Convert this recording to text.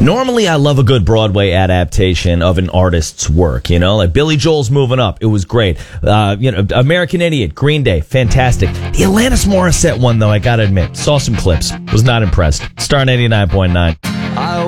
Normally, I love a good Broadway adaptation of an artist's work, like Billy Joel's Moving Up. It was great. American Idiot, Green Day, fantastic. The Alanis Morissette one, though, I gotta admit, saw some clips. Was not impressed. Star 89.9.